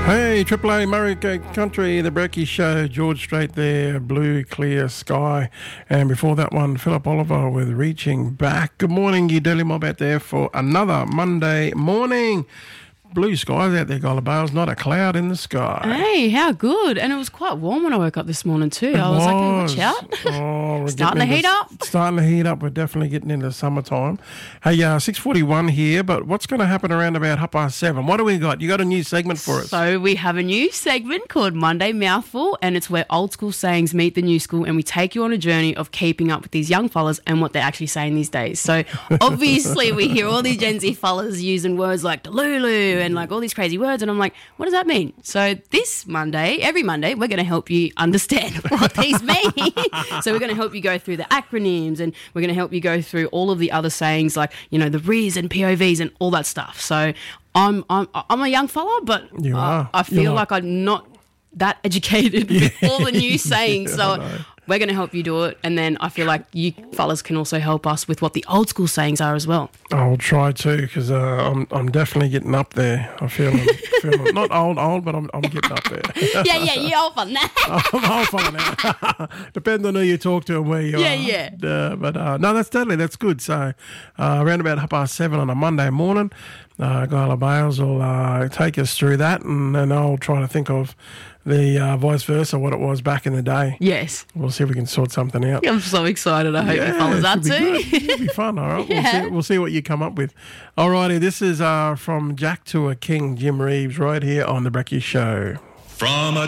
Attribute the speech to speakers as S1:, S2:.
S1: Hey, Triple A Murray Country, the Brekkie Show, George Strait there, Blue Clear Sky. And before that one, Philip Oliver with Reaching Back. Good morning, you Daily Mob out there for another Monday morning. Blue skies out there, Gullah Bales, not a cloud in the sky.
S2: Hey, how good. And it was quite warm when I woke up this morning too. I was like, hey, watch out.
S1: Oh,
S2: Starting to heat up.
S1: Starting to heat up. We're definitely getting into summertime. Hey, 6:41 here, but what's going to happen around about 7:30? What do we got? You got a new segment for us?
S2: So we have a new segment called Monday Mouthful, and it's where old school sayings meet the new school, and we take you on a journey of keeping up with these young fellas and what they're actually saying these days. So obviously we hear all these Gen Z fellas using words like delulu and like all these crazy words, and I'm like, what does that mean? So this Monday, every Monday, we're going to help you understand what these mean. So we're going to help you go through the acronyms, and we're going to help you go through all of the other sayings like, the RIS and POVs and all that stuff. So I'm a young fella, but I feel like I'm not that educated with all the new sayings. So we're going to help you do it, and then I feel like you fellas can also help us with what the old school sayings are as well.
S1: I'll try to, because I'm definitely getting up there. I feel not old, but I'm getting up there.
S2: yeah, you're old fella now.
S1: I'm old fella now. Depends on who you talk to and where you are.
S2: Yeah.
S1: No, that's good. So around about 7:30 on a Monday morning, Gullah Bales will take us through that, and then I'll try to think of the vice versa, what it was back in the day.
S2: Yes.
S1: We'll see if we can sort something out.
S2: I'm so excited. I hope you fellas are too.
S1: It'll be fun, all right?
S2: Yeah.
S1: We'll see what you come up with. All righty, this is from Jack to a King, Jim Reeves, right here on The Brekkie Show.
S3: From a